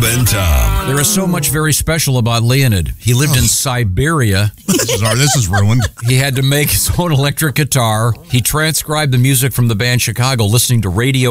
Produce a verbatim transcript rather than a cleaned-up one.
and Tom. There is so much very special about Leonid. He lived oh. in Siberia. This is, our, this is ruined. He had to make his own electric guitar. He transcribed the music from the band Chicago, listening to radio